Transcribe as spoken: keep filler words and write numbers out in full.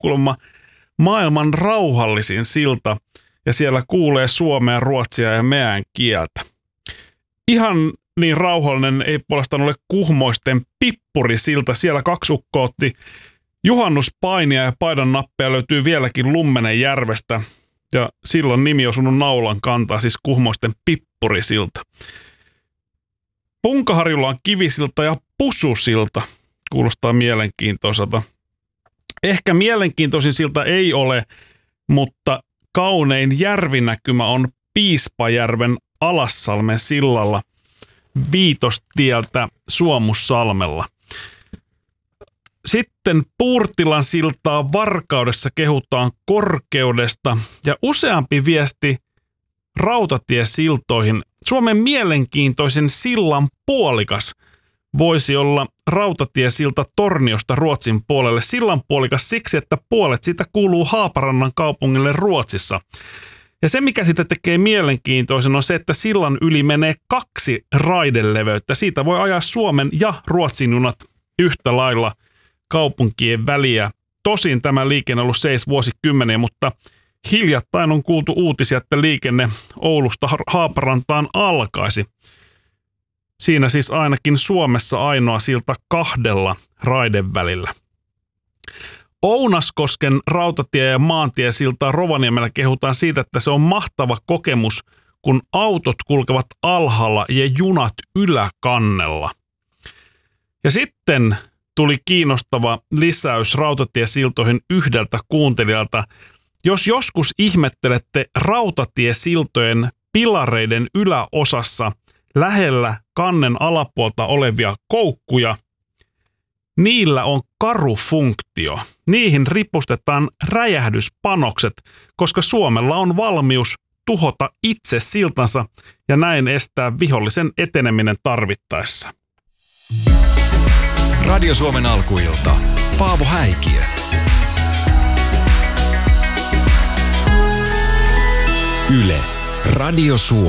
kuulemma maailman rauhallisin silta ja siellä kuulee suomea, ruotsia ja meän kieltä. Ihan niin rauhallinen ei puolestaan ole Kuhmoisten Pippurisilta. Siellä kaksi ukkoa otti juhannuspainia ja paidan nappeja löytyy vieläkin Lummenenjärvestä. Ja silloin nimi osunut naulan kantaa, siis Kuhmoisten Pippurisilta. Punkaharjulla on Kivisilta ja Pususilta. Kuulostaa mielenkiintoiselta. Ehkä mielenkiintoisin silta ei ole, mutta kaunein järvinäkymä on Piispajärven Alassalmen sillalla Viitostieltä Suomussalmella. Sitten Puurtilan siltaa Varkaudessa kehutaan korkeudesta ja useampi viesti rautatiesiltoihin. Suomen mielenkiintoisen sillan puolikas voisi olla rautatiesilta Torniosta Ruotsin puolelle. Sillan puolikas siksi, että puolet siitä kuuluu Haaparannan kaupungille Ruotsissa. Ja se, mikä sitä tekee mielenkiintoisen, on se, että sillan yli menee kaksi raideleveyttä. Siitä voi ajaa Suomen ja Ruotsin junat yhtä lailla kaupunkien väliä. Tosin tämä liikenne on ollut seis vuosikymmeniä, mutta hiljattain on kuultu uutisia, että liikenne Oulusta Haaparantaan alkaisi. Siinä siis ainakin Suomessa ainoa silta kahdella raiden välillä. Ounaskosken rautatie- ja maantiesiltaa Rovaniemellä kehutaan siitä, että se on mahtava kokemus, kun autot kulkevat alhaalla ja junat yläkannella. Ja sitten tuli kiinnostava lisäys rautatiesiltoihin yhdeltä kuuntelijalta. Jos joskus ihmettelette rautatiesiltojen pilareiden yläosassa lähellä kannen alapuolta olevia koukkuja, niillä on karufunktio. Niihin ripustetaan räjähdyspanokset, koska Suomella on valmius tuhota itse siltansa ja näin estää vihollisen eteneminen tarvittaessa. Radio Suomen alkuilta. Paavo Häikiö. Yle. Radio Suomi.